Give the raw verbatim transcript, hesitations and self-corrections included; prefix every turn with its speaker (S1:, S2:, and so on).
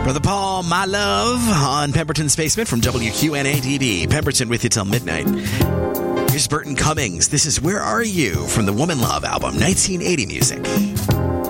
S1: Brother Paul, My Love on Pemberton's Basement from W Q N A D B. Pemberton with you till midnight. Here's Burton Cummings. This is Where Are You from the Woman Love album, nineteen eighty music.